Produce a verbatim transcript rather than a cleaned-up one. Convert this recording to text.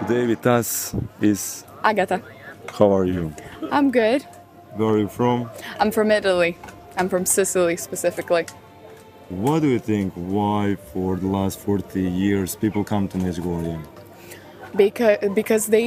Today with us is Agata. how are you? I'm good. Where are you from? I'm from Italy. I'm from Sicily specifically. What do you think? Why for the last forty years people come to Medjugorje? Because because they